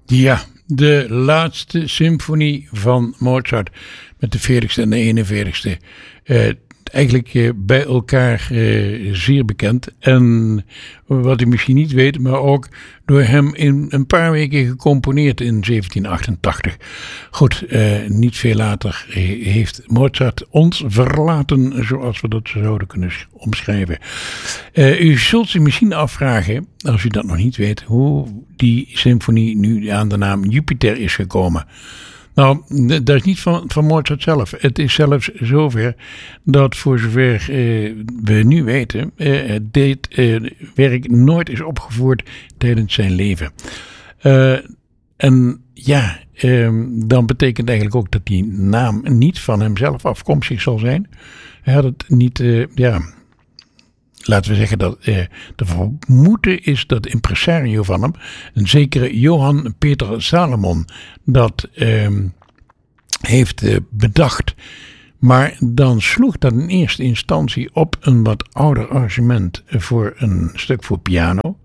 Ja, de laatste symfonie van Mozart met de 40ste en de 41ste. Eigenlijk bij elkaar zeer bekend. En wat u misschien niet weet, maar ook door hem in een paar weken gecomponeerd in 1788. Goed, niet veel later heeft Mozart ons verlaten, zoals we dat zouden kunnen omschrijven. U zult zich misschien afvragen, als u dat nog niet weet, hoe die symfonie nu aan de naam Jupiter is gekomen. Nou, dat is niet van Mozart zelf. Het is zelfs zover dat voor zover we nu weten, dit werk nooit is opgevoerd tijdens zijn leven. En ja, dan betekent eigenlijk ook dat die naam niet van hemzelf afkomstig zal zijn. Hij had het niet, laten we zeggen dat de vermoeden is dat de impresario van hem, een zekere Johann Peter Salomon, dat heeft bedacht. Maar dan sloeg dat in eerste instantie op een wat ouder arrangement voor een stuk voor piano.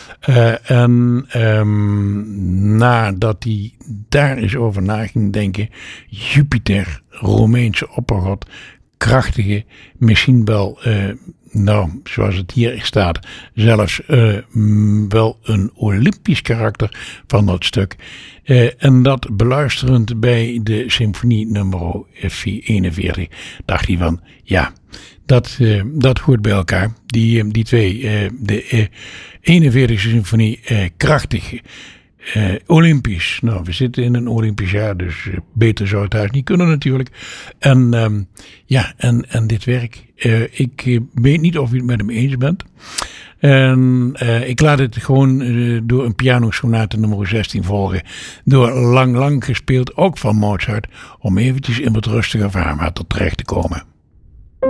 Nadat hij daar eens over na ging denken, Jupiter, Romeinse oppergod, krachtige, misschien wel, zoals het hier staat, zelfs wel een Olympisch karakter van dat stuk. En dat beluisterend bij de symfonie nummer 41, dacht hij van, ja, dat hoort bij elkaar. Die twee, de 41e symfonie, krachtig, Olympisch. Nou, we zitten in een Olympisch jaar, dus beter zou het thuis niet kunnen natuurlijk. En dit werk, ik weet niet of u het met hem eens bent. En ik laat het gewoon door een pianosonate nummer 16 volgen. Door lang gespeeld, ook van Mozart, om eventjes in wat rustiger vaarwater terecht te komen.